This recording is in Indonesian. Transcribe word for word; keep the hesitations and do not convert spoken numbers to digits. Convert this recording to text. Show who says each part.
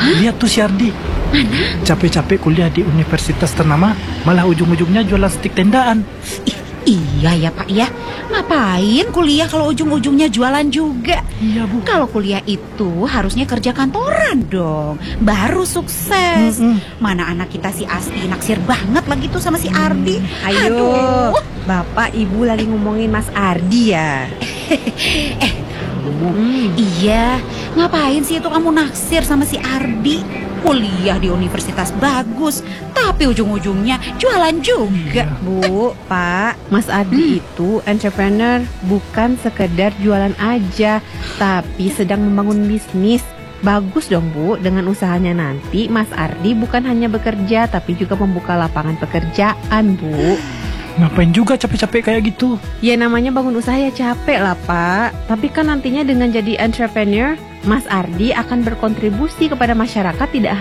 Speaker 1: Lihat tuh si Ardi.
Speaker 2: Mana?
Speaker 1: Capek-capek kuliah di universitas ternama, malah ujung-ujungnya jualan stik tendaan.
Speaker 2: Ih, iya ya Pak ya. Ngapain kuliah kalau ujung-ujungnya jualan juga?
Speaker 1: Iya Bu.
Speaker 2: Kalau kuliah itu harusnya kerja kantoran dong, baru sukses.
Speaker 1: Mm-mm.
Speaker 2: Mana anak kita si Asti naksir banget lagi tuh sama si Ardi.
Speaker 3: Ayo,
Speaker 2: Aduh.
Speaker 3: Bapak Ibu lagi ngomongin Mas Ardi ya?
Speaker 2: Eh, kamu, iya, ngapain sih itu kamu naksir sama si Ardi? Kuliah di universitas bagus, tapi ujung-ujungnya jualan juga.
Speaker 3: Bu, Pak, Mas Ardi itu entrepreneur, bukan sekedar jualan aja, tapi sedang membangun bisnis. Bagus dong Bu, dengan usahanya nanti Mas Ardi bukan hanya bekerja, tapi juga membuka lapangan pekerjaan Bu.
Speaker 1: Ngapain juga capek-capek kayak gitu?
Speaker 3: Ya namanya bangun usaha ya capek lah Pak. Tapi kan nantinya dengan jadi entrepreneur, Mas Ardi akan berkontribusi kepada masyarakat tidak